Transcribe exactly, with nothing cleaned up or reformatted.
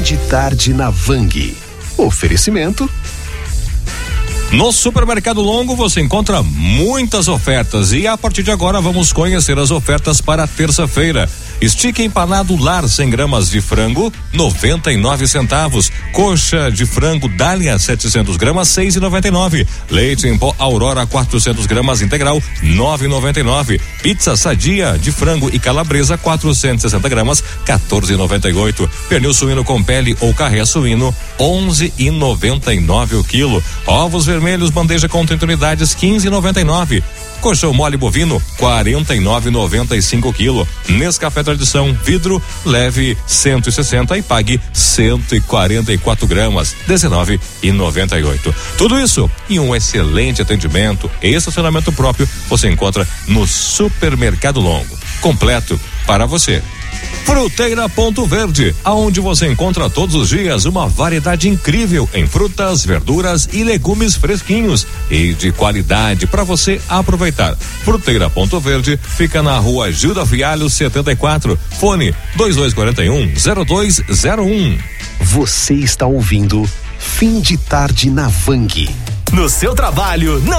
Fim de tarde na Vang. Oferecimento. No Supermercado Longo você encontra muitas ofertas e a partir de agora vamos conhecer as ofertas para terça-feira. Stick empanado lar cem gramas de frango, noventa e nove centavos. Coxa de frango Dália setecentos gramas, seis e noventa e nove. Leite em pó Aurora quatrocentos gramas integral, nove e noventa e nove. Pizza Sadia de frango e calabresa quatrocentos e sessenta gramas, quatorze e noventa e oito. Pernil suíno com pele ou carré suíno, onze e noventa e nove o quilo. Ovos vermelhos bandeja com trinta unidades, quinze e noventa e nove. Colchão mole bovino, quarenta e nove e noventa e cinco quilo. Nescafé Tradição vidro, leve cento e sessenta e pague cento e quarenta e quatro gramas, dezenove e noventa e oito. Tudo isso e um excelente atendimento e estacionamento próprio você encontra no Supermercado Longo, completo para você. Fruteira Ponto Verde, aonde você encontra todos os dias uma variedade incrível em frutas, verduras e legumes fresquinhos e de qualidade para você aproveitar. Fruteira Ponto Verde fica na rua Gilda Fialho setenta e quatro, fone dois dois quatro um, zero dois zero um. Você está ouvindo Fim de Tarde na Vang. No seu trabalho, não